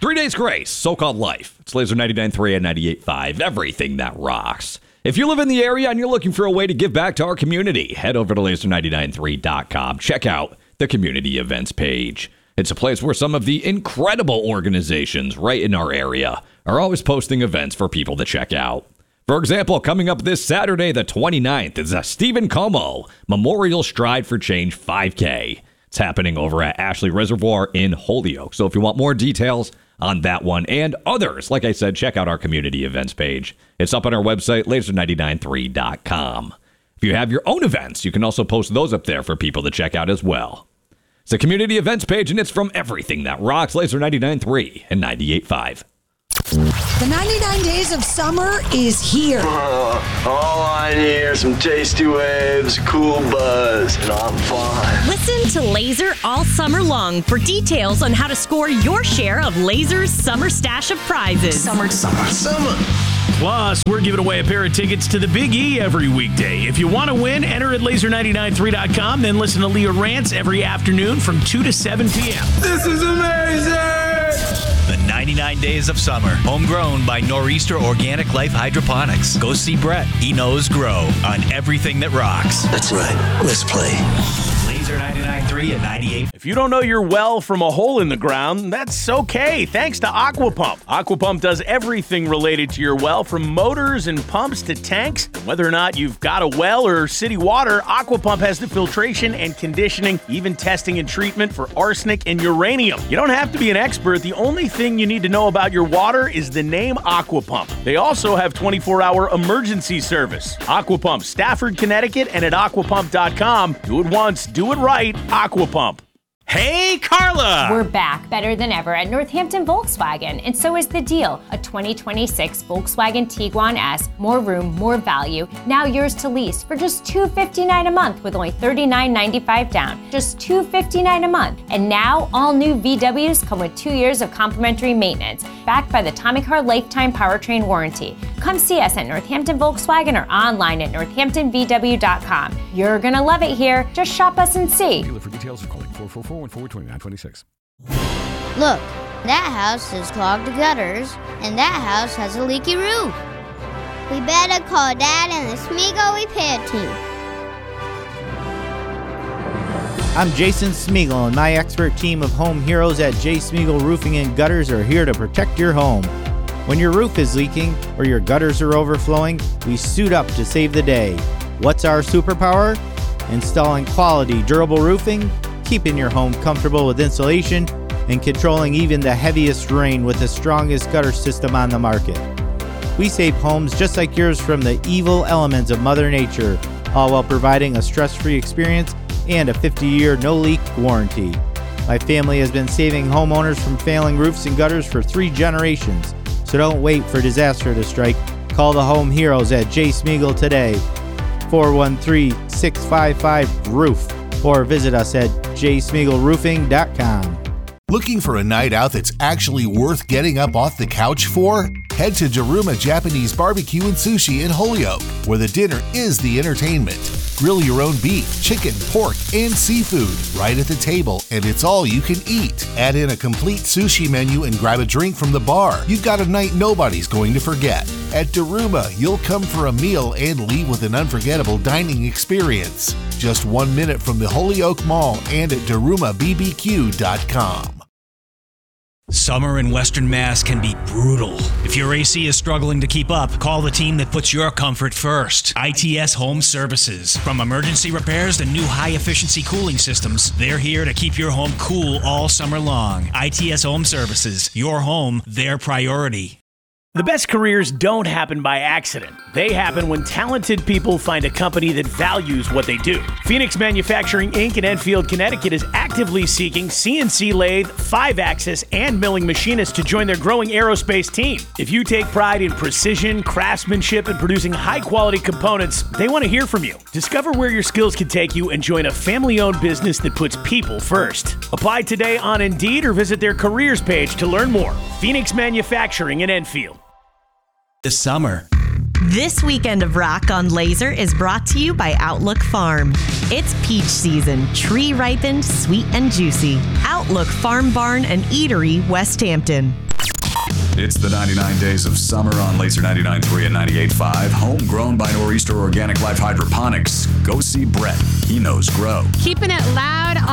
3 Days Grace, So-Called Life. It's Laser 99.3 and 98.5, everything that rocks. If you live in the area and you're looking for a way to give back to our community, head over to laser993.com. Check out the community events page. It's a place where some of the incredible organizations right in our area are always posting events for people to check out. For example, coming up this Saturday, the 29th, is a Stephen Como Memorial Stride for Change 5K. It's happening over at Ashley Reservoir in Holyoke. So if you want more details on that one and others, like I said, check out our community events page. It's up on our website, laser993.com. If you have your own events, you can also post those up there for people to check out as well. It's a community events page, and it's from everything that rocks, Laser 99.3 and 98.5. The 99 days of summer is here. All I need are some tasty waves, cool buzz, and I'm fine. Listen to Laser all summer long for details on how to score your share of Laser's summer stash of prizes. Summer. Plus, we're giving away a pair of tickets to the Big E every weekday. If you want to win, enter at laser993.com, then listen to Leah Rants every afternoon from 2 to 7 p.m. This is amazing! The 99 Days of Summer, homegrown by Nor'easter Organic Life Hydroponics. Go see Brett. He knows grow on everything that rocks. That's right. Let's play. Laser 99.3 and 98. If you don't know your well from a hole in the ground, that's okay. Thanks to Aquapump. Aquapump does everything related to your well, from motors and pumps to tanks. Whether or not you've got a well or city water, Aquapump has the filtration and conditioning, even testing and treatment for arsenic and uranium. You don't have to be an expert. The only thing you need to know about your water is the name Aquapump. They also have 24-hour emergency service. Aquapump, Stafford, Connecticut, and at aquapump.com. Do it once, do it right. Aquapump. Hey, Carla! We're back better than ever at Northampton Volkswagen, and so is the deal. A 2026 Volkswagen Tiguan S, more room, more value, now yours to lease for just $259 a month with only $39.95 down. Just $259 a month. And now, all new VWs come with 2 years of complimentary maintenance, backed by the Tommy Car Lifetime Powertrain Warranty. Come see us at Northampton Volkswagen or online at northamptonvw.com. You're gonna love it here. Just shop us and see. Dealer for details are calling 444-1429-26. Look, that house has clogged gutters, and that house has a leaky roof. We better call Dad and the Smeagol repair team. I'm Jason Smeagol, and my expert team of home heroes at J. Smeagol Roofing and Gutters are here to protect your home. When your roof is leaking or your gutters are overflowing, we suit up to save the day. What's our superpower? Installing quality, durable roofing, keeping your home comfortable with insulation, and controlling even the heaviest rain with the strongest gutter system on the market. We save homes just like yours from the evil elements of Mother Nature, all while providing a stress-free experience and a 50-year no-leak warranty. My family has been saving homeowners from failing roofs and gutters for 3 generations, so don't wait for disaster to strike. Call the home heroes at J. Smeagol today, 413-655-ROOF, or visit us at jsmeagolroofing.com. Looking for a night out that's actually worth getting up off the couch for? Head to Daruma Japanese Barbecue and Sushi in Holyoke, where the dinner is the entertainment. Grill your own beef, chicken, pork, and seafood right at the table, and it's all you can eat. Add in a complete sushi menu and grab a drink from the bar. You've got a night nobody's going to forget. At Daruma, you'll come for a meal and leave with an unforgettable dining experience. Just 1 minute from the Holyoke Mall and at darumabbq.com. Summer in Western Mass can be brutal. If your AC is struggling to keep up, call the team that puts your comfort first. ITS Home Services. From emergency repairs to new high-efficiency cooling systems, they're here to keep your home cool all summer long. ITS Home Services. Your home, their priority. The best careers don't happen by accident. They happen when talented people find a company that values what they do. Phoenix Manufacturing, Inc. in Enfield, Connecticut is actively seeking CNC lathe, 5-axis, and milling machinists to join their growing aerospace team. If you take pride in precision, craftsmanship, and producing high-quality components, they want to hear from you. Discover where your skills can take you and join a family-owned business that puts people first. Apply today on Indeed or visit their careers page to learn more. Phoenix Manufacturing in Enfield. This summer. This weekend of Rock on Laser is brought to you by Outlook Farm. It's peach season, tree ripened, sweet and juicy. Outlook Farm Barn and Eatery, West Hampton. It's the 99 Days of Summer on Laser 99.3 and 98.5. Homegrown by Nor'easter Organic Life Hydroponics. Go see Brett. He knows grow. Keeping it loud